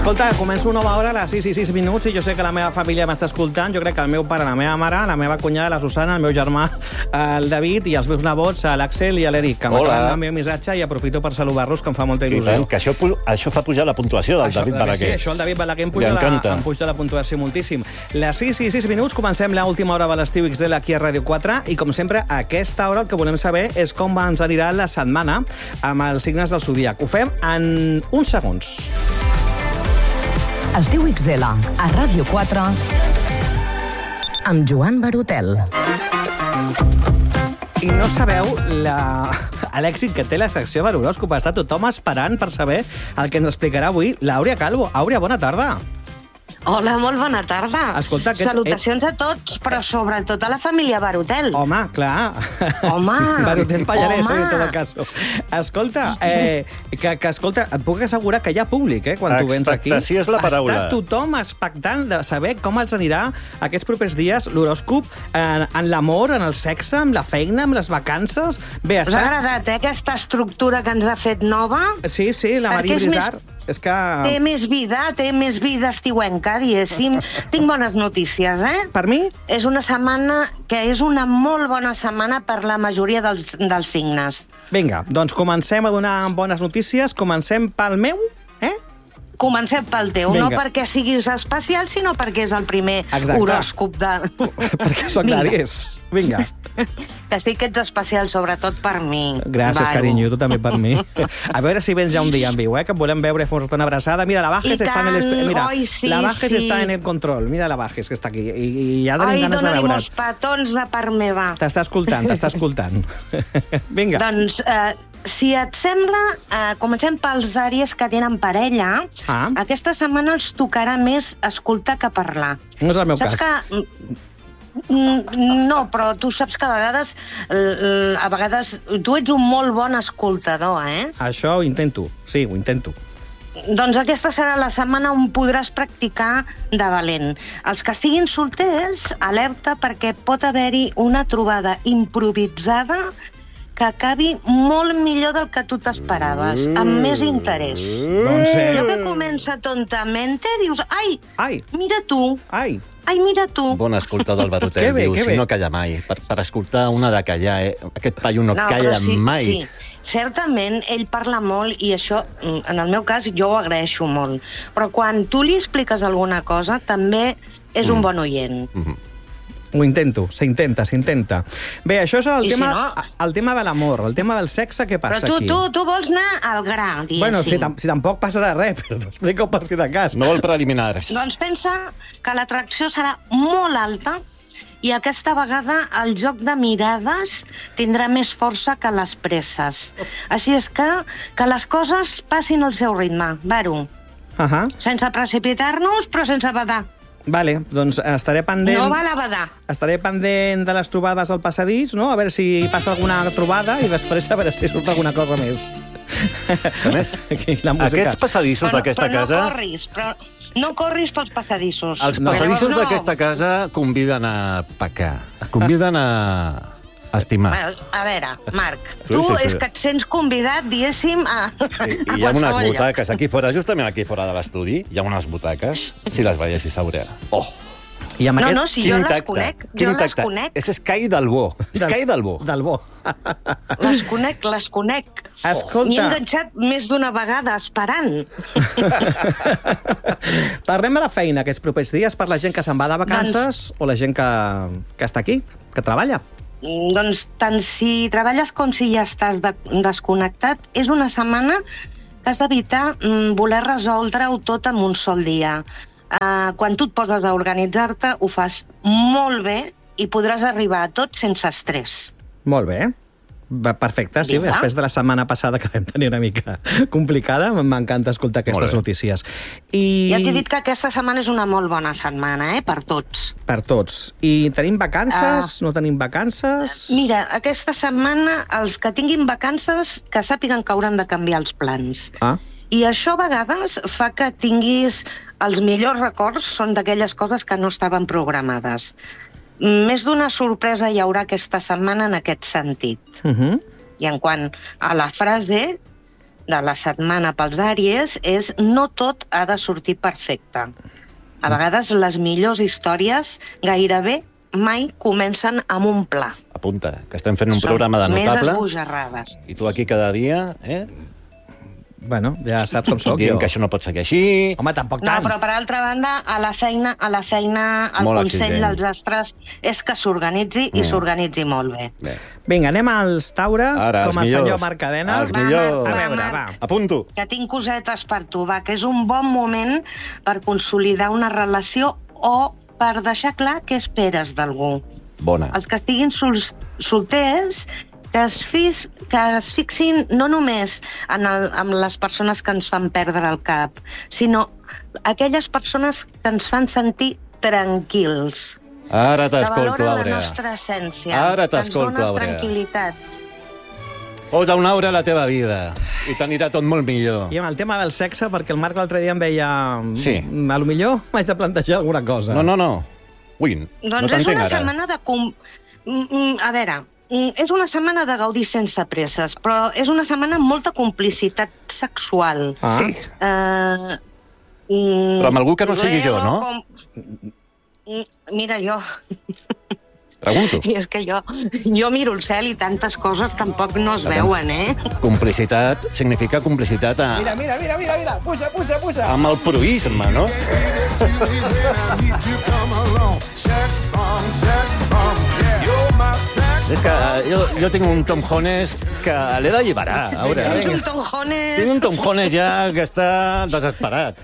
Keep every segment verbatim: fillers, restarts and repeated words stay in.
Escolta, començo una nova hora a les sis i sis minuts i jo sé que la meva família m'està escoltant. Jo crec que el meu pare, la meva mare, la meva cunyada, la Susana, el meu germà, el David i els meus nebots, l'Àxel i l'Eric, que m'acaben el meu missatge i aprofito per saludar-los, que em fa molta il·lusió. Tant, que això, això fa pujar la puntuació del això, David Balaguer. Sí, això el David Balaguer em puja, la, em puja la puntuació moltíssim. Les sis i sis minuts, comencem l'última hora de l'estiu X D aquí a Ràdio quatre i, com sempre, a aquesta hora el que volem saber és com ens anirà la setmana amb els signes del zodíac. Ho fem en uns segons. Es diu X L, a Ràdio quatre, amb Joan Barotel. I no sabeu l'èxit que té la secció de l'horòscop. Està tothom esperant per saber el que ens explicarà avui l'Àurea Calvo. Àurea, bona tarda. Hola, molt bona tarda. Escolta, aquests... Salutacions a tots, però sobretot a la família Barotel. Home, clar. Home. Barotel Pallarès, Home. en tot el cas. Escolta, eh, que, que, escolta, et puc assegurar que hi ha públic, eh, quan tu vens aquí. Expectació és la paraula. Està tothom expectant de saber com els anirà aquests propers dies l'horòscop en, en l'amor, en el sexe, amb la feina, amb les vacances. Bé, Us està... ha agradat, eh, aquesta estructura que ens ha fet nova? Sí, sí, la Maria Brizar. És que... Té més vida, té més vida estiuenca, diguéssim. Tinc bones notícies, eh? Per mi? És una setmana que és una molt bona setmana per la majoria dels, dels signes. Vinga, doncs comencem a donar bones notícies. Comencem pel meu, eh? Comencem pel teu, Vinga. no perquè siguis especial, sinó perquè és el primer Exacte. horòscop de... Perquè sóc l'Àries. Vinga. Que sí que ets especial, sobretot per mi. Gràcies, Varo. carinyo, tu també per mi. A veure si vens ja un dia en viu, eh? Que et volem veure, fos-te una abraçada. Mira, la Bajes I està en el... tant, Mira, oi, sí, la Bajes sí. està en el control. Mira la Bajes, que està aquí. I, i ja tenim Ai, ganes de dona-li veure't. molts petons de part meva. T'està escoltant, t'està escoltant. Vinga. Doncs, eh, si et sembla, eh, comencem pels àries que tenen parella. Ah. Aquesta setmana els tocarà més escoltar que parlar. No és el meu Saps cas. que... Mm, No, però tu saps que a vegades, eh, a vegades tu ets un molt bon escoltador, eh? Això ho intento. Sí, ho intento. Doncs aquesta serà la setmana on podràs practicar de valent. Els que estiguin solters, alerta perquè pot haver-hi una trobada improvisada que acabi molt millor del que tu t'esperaves, amb més interès. Doncs eh... Allò que comença tontamente, dius, ai, Ai, mira tu, ai. ai, mira tu. Bon escoltador del Que Barotel, bé, diu, que si bé. no calla mai. Per, per escoltar una de callar, eh? Aquest paio no, No, calla però sí, mai. sí. Certament, ell parla molt i això, en el meu cas, jo ho agraeixo molt. Però quan tu li expliques alguna cosa, també és un bon oient. Mm-hmm. Ho intento, s'intenta, s'intenta. Bé, això és el I si tema, no? el tema de l'amor, el tema del sexe, què passa Però tu, aquí? tu, tu vols anar al gra, diguéssim. Bueno, si, tam si tampoc passarà res, però t'ho explico per si de cas. No vol preliminars. Doncs pensa que l'atracció serà molt alta i aquesta vegada el joc de mirades tindrà més força que les presses. Així és que, que les coses passin al seu ritme, Varo. Uh -huh. Sense precipitar-nos, però sense badar. Vale, doncs estaré pendent... No val a badar. Estaré pendent de les trobades al passadís, no? A veure si passa alguna trobada i després a veure si surt alguna cosa més. A més, Aquí, la música. aquests passadissos Però, d'aquesta però casa... no corris, però no corris pels passadissos. Els No. passadissos Llavors, no. d'aquesta casa conviden a pecar. Conviden a estimar. Bueno, a veure, Marc, Sí, tu sí, sí. és que et sents convidat, diguéssim, a, I, a I hi ha qualsevol unes lloc. butaques aquí fora, justament aquí fora de l'estudi, hi ha unes butaques, si les veiessis, Àurea. Oh! I amb No, aquest... no, si jo les conec, jo les conec. És Sky del bo. Sky del bo. Del bo. Les conec, les conec. Escolta. M'hi he enganxat més d'una vegada, esperant. Parlem de la feina aquests propers dies per la gent que se'n va de vacances Doncs- o la gent que, que està aquí, que treballa. Doncs tant si treballes com si ja estàs de, desconnectat, és una setmana que has d'evitar mm, voler resoldre-ho tot en un sol dia. Uh, quan tu et poses a organitzar-te, ho fas molt bé i podràs arribar a tot sense estrès. Molt bé. Va, perfecte, sí. Vinga. Després de la setmana passada que vam tenir una mica complicada, m'encanta escoltar aquestes Molt bé. notícies. I... Ja t'he dit que aquesta setmana és una molt bona setmana, eh, per tots. Per tots. I tenim vacances? Uh... No tenim vacances? Mira, aquesta setmana els que tinguin vacances que sàpiguen que hauran de canviar els plans. Ah, I això a vegades fa que tinguis els millors records, són d'aquelles coses que no estaven programades. Més d'una sorpresa hi haurà aquesta setmana en aquest sentit. uh -huh. I en quant a la frase, de la setmana pels Àries és no tot ha de sortir perfecte. A vegades les millors històries gairebé mai comencen amb un pla. Apunta, que estem fent un Són programa de més notable. esbojarrades. I tu aquí cada dia, eh? Bueno, ja saps com soc Dient jo. que això no pot seguir així. Home, tampoc No, tant. però per altra banda, a la feina, a la feina el Molt consell exigent. dels astres és que s'organitzi i Mm. s'organitzi molt bé. Bé. Vinga, anem als Taure, Ara, com a els senyor millors. Marc Cadena. Els Va, millors. A va, veure, Marc. va. Apunto. Que tinc cosetes per tu, va, que és un bon moment per consolidar una relació o per deixar clar què esperes d'algú. Bona. Els que estiguin sol solters, que es, fis, que es fixin no només en, el, en les persones que ens fan perdre el cap, sinó aquelles persones que ens fan sentir tranquils, Ara que t'escolto, valoren la Àurea. nostra essència, Ara que ens t'escolto, donen Àurea. tranquil·litat. Posa un aure a la teva vida i t'anirà tot molt millor. I amb el tema del sexe, perquè el Marc l'altre dia em veia... Sí. A lo millor m'haig de plantejar alguna cosa. No, no, no. Ui, no Doncs és t'entenc una ara. setmana de... Com... Mm, mm, A veure, mm, és una setmana de gaudir sense presses, però és una setmana amb molta complicitat sexual. Ah. Sí. Uh, mm, Però amb algú que no sigui jo, no? Com... Mm, Mira, jo... Pregunto. I és que jo, jo miro el cel i tantes coses tampoc no es veuen, eh? Complicitat significa complicitat a... Mira, mira, mira, mira, mira. Puja, puja, puja. amb el proïsme, no? És que jo, jo tinc un Tom Jones que l'he d'alliberar, a veure. Tens un Tom Jones... Tinc un Tom Jones ja que està desesperat.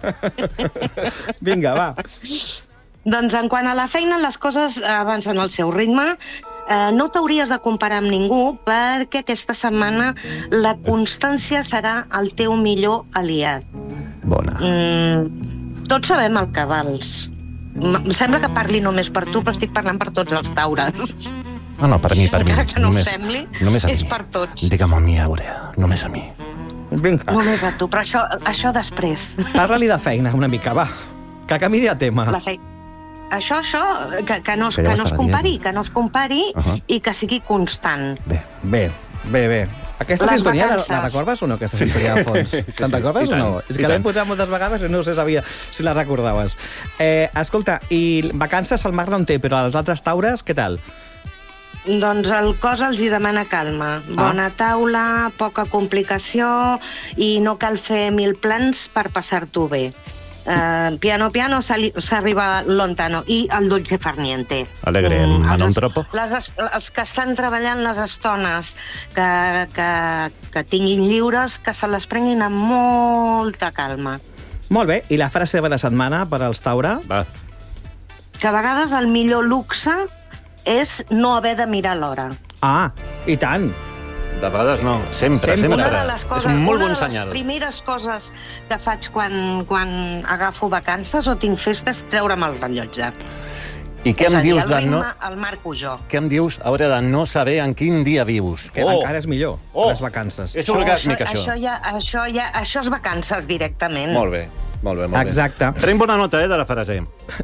Vinga, va. Doncs en quant a la feina, les coses avancen al seu ritme. Eh, no t'hauries de comparar amb ningú perquè aquesta setmana la constància serà el teu millor aliat. Bona. Mm, tots sabem el que vals. Em sembla que parli només per tu, però estic parlant per tots els taures. No, no, per mi, per mi. Encara que no ho Només- sembli, només a és mi. per tots. Digue'm a mi, Àurea, només a mi. Vinga. Només a tu, però això, això després. Parla-li de feina una mica, va. Que canvi de tema. La fe... Això, això, que, que, no, es, Que ja ho que no es estava compari, dient. que no es compari Uh -huh. i que sigui constant. Bé. Bé, bé, bé. Aquesta Les sintonia, la, vacances. la recordes o no, aquesta sintonia de fons? Sí, Te'n sí, recordes i o no? tant, És i que l'hem tant. posat moltes vegades i no sé sabia si la recordaves. Eh, escolta, i vacances el Marc no en té, però els altres taures, què tal? Doncs el cos els hi demana calma. Bona taula, poca complicació i no cal fer mil plans per passar-t'ho bé. Uh, piano piano sali- s'arriba lontano i el dolce far niente. Alegre, en- en un els- tropo. Les, es- els que estan treballant les estones que, que, que tinguin lliures, que se les prenguin amb molta calma. Molt bé, i la frase de la setmana per als Taure? Va. Que a vegades el millor luxe és no haver de mirar l'hora. Ah, i tant. De vegades no, sempre, Sempre. sempre. Una de les coses, És un molt una bon de les senyal. primeres coses que faig quan, quan agafo vacances o tinc festes, treure'm el rellotge. I què És em a dir, dius el de ritme no... el marco jo. Què em dius, a veure, de no saber en quin dia vius? Que encara és millor, Oh! les vacances. És orgàsmic, això. això. Això, ja, això, ja, això és vacances directament. Molt bé, molt bé, molt bé. Exacte. Tenim bona nota, eh, de la frase.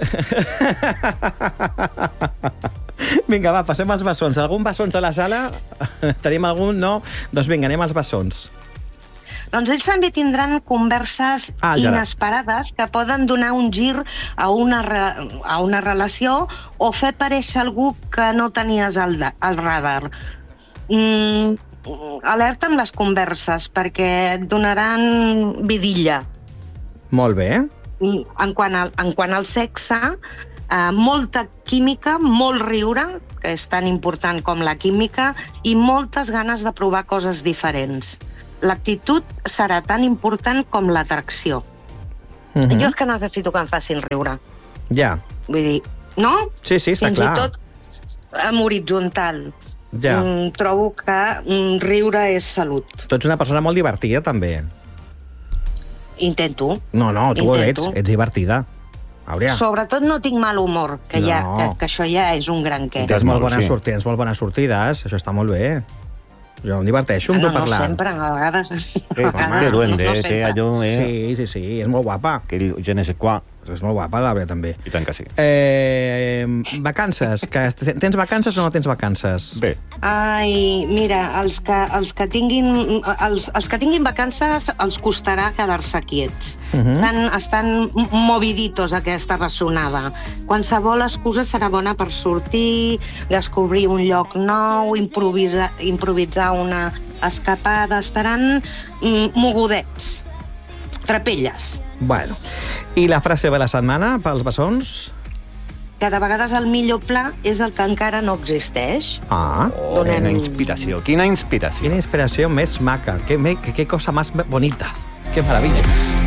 Vinga, va, passem als bessons. Algun bessons de la sala? Tenim algun? No? Doncs vinga, anem als bessons. Doncs ells també tindran converses Ah, ja. inesperades que poden donar un gir a una, re- a una relació o fer aparèixer algú que no tenies al, da- al radar. Mm, alerta amb les converses, perquè et donaran vidilla. Molt bé. I En quant al, en quant al sexe, eh, molta química, molt riure, que és tan important com la química, i moltes ganes de provar coses diferents. L'actitud serà tan important com l'atracció. Uh -huh. Jo és que necessito que em facin riure. Ja, Vull dir, no? sí, sí, està Fins clar. i tot en horitzontal. Ja. Mm, trobo que mm, riure és salut. Tu ets una persona molt divertida, també. Intento. No, no, tu ho ets, Intento. ets divertida. Àurea, Sobretot no tinc mal humor, que, No. ja, que, que això ja és un gran què. tens molt molt, bones sí. sortides, tens molt bones sortides, això està molt bé. Jo em diverteixo amb no, tu no parlant. sempre, a vegades. Que, a vegades que duende, no que sempre. allò, eh? Sí, sí, sí, és molt guapa. Que el je ne sais quoi. És molt guapa, l'Àvia, també. I tant que sí. Eh, vacances. Que tens vacances o no tens vacances? Bé. Ai, mira, els que, els que, tinguin, els, els que tinguin vacances els costarà quedar-se quiets. Uh -huh. estan, estan moviditos, aquesta bessonada. Qualsevol excusa serà bona per sortir, descobrir un lloc nou, improvisar, improvisar una escapada. Estaran mm, mogudets. Trapelles. Bueno, i la frase de la setmana pels bessons? Que de vegades el millor pla és el que encara no existeix. Ah. Oh, quina inspiració, quina inspiració. Quina inspiració més maca. Qué, qué, qué cosa más bonita. Qué maravilla.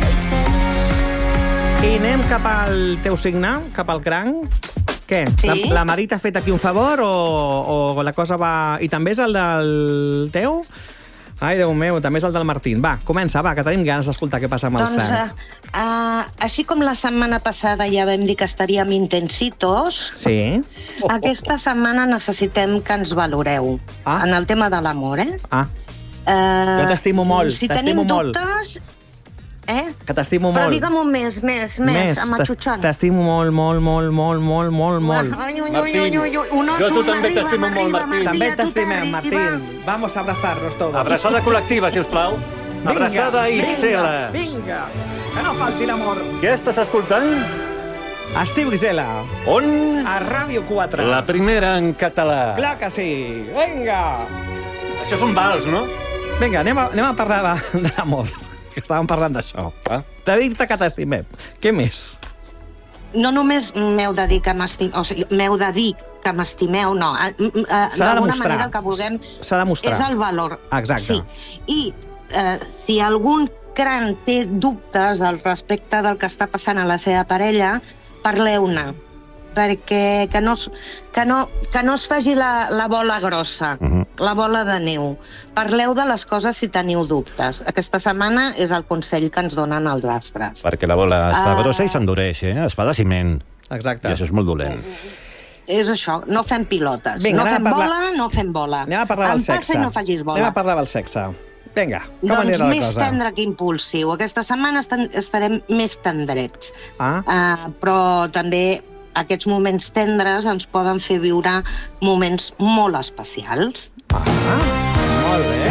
I anem cap al teu signe, cap al cranc. Què? Sí? La, la Marit ha fet aquí un favor o, o la cosa va... I també és el del teu? Ai, Déu meu, també és el del Martín. Va, comença, va, que tenim ganes d'escoltar què passa amb el doncs, sang. Uh, uh, així com la setmana passada ja vam dir que estaríem intensitos, sí. Aquesta setmana necessitem que ens valoreu. Ah. En el tema de l'amor, eh? Ah. Uh, jo t'estimo molt, si t'estimo molt. Si tenim dubtes... Eh? Que t'estimo molt. Però digue-m'ho més, més, més, amb el xutxon. T'estimo molt, molt, molt, molt, molt, molt, molt. Ai, ui, ui, ui, ui, ui. Uno, jo tu també t'estimo molt, Martín. També t'estimem, Martín. Vamos a abrazarnos todos. Abraçada col·lectiva, si us plau. Vinga, abraçada X L. Vinga, vinga, que no falti l'amor. Què estàs escoltant? Estiu Xela. On? A Ràdio quatre. La primera en català. Clar que sí. Vinga. Això és un vals, no? Vinga, anem a, anem a parlar de, de l'amor. Que estàvem parlant d'això. Ah. T'ha dit que t'estimem. Què més? No només m'heu de dir que m'estimeu, o sigui, m'heu de dir que m'estimeu, no. D'alguna manera el que vulguem és el valor. Exacte. Sí. I eh, si algun cran té dubtes al respecte del que està passant a la seva parella, parleu-ne, perquè que no, que no, que no es faci la, la bola grossa, uh -huh. la bola de neu. Parleu de les coses si teniu dubtes. Aquesta setmana és el consell que ens donen els astres. Perquè la bola es fa uh... grossa i s'endureix, eh? Es fa de ciment. Exacte. I això és molt dolent. És això, no fem pilotes. Vinga, no fem parlar... bola, no fem bola. Anem a parlar del sexe. No facis bola. Anem a parlar del sexe. Vinga, com doncs anirà la més cosa? tendre que impulsiu. Aquesta setmana estarem més tendrets. Ah. Uh, però també aquests moments tendres ens poden fer viure moments molt especials. Ah, molt bé.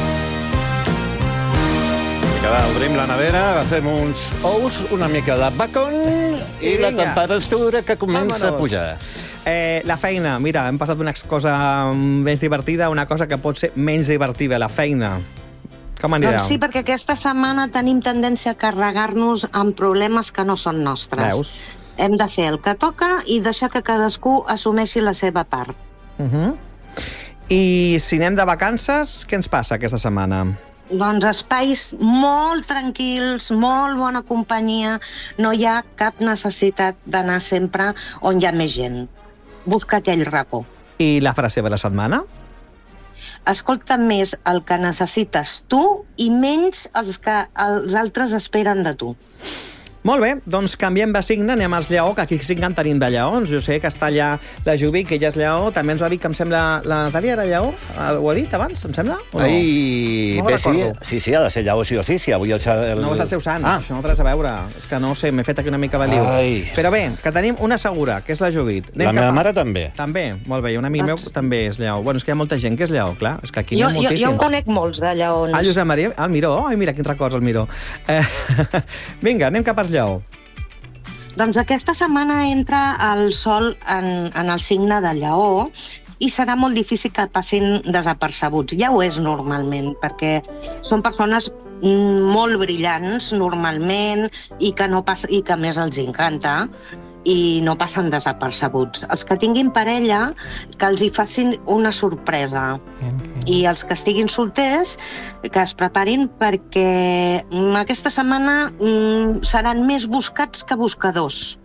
Vinga, va, obrim la nevera, agafem uns ous, una mica de bacon i, i la temperatura que comença Vámonos. a pujar. Eh, la feina, mira, hem passat d'una cosa més divertida a una cosa que pot ser menys divertida, la feina. Com anirà? Doncs sí, perquè aquesta setmana tenim tendència a carregar-nos amb problemes que no són nostres. Veus? Hem de fer el que toca i deixar que cadascú assumeixi la seva part. Uh -huh. I si anem de vacances, què ens passa aquesta setmana? Doncs espais molt tranquils, molt bona companyia, no hi ha cap necessitat d'anar sempre on hi ha més gent. Busca aquell racó. I la frase de la setmana? Escolta més el que necessites tu i menys els que els altres esperen de tu. Molt bé, doncs canviem de signe, anem als lleó, que aquí sí que en tenim de lleons. Jo sé que està allà la Jubi, que ella és lleó, també ens va dir que em sembla... La Natàlia era lleó? Ho ha dit abans, em sembla? O no? Ai, no bé, sí, sí, sí, ha de ser lleó sí o sí, sí, avui el... el... No és el seu sant, ah. això no té res a veure. És que no sé, m'he fet aquí una mica baliu. Ai. Però bé, que tenim una segura, que és la Judit. Anem la meva a... mare també. També, molt bé, i un amic meu també és lleó. Bueno, és que hi ha molta gent que és lleó, clar. És que aquí jo, hi ha moltíssims. Jo, jo en conec molts de lleons. Ah, Josep Maria? Ah, el Miró? Ai, mira, quins records, el Miró. Eh, vinga, anem cap al lleó. Doncs aquesta setmana entra el sol en, en el signe de Lleó i serà molt difícil que passin desapercebuts. Ja ho és normalment, perquè són persones molt brillants normalment i que, no passa, i que a més els encanta i no passen desapercebuts. Els que tinguin parella, que els hi facin una sorpresa. I els que estiguin solters, que es preparin perquè aquesta setmana seran més buscats que buscadors.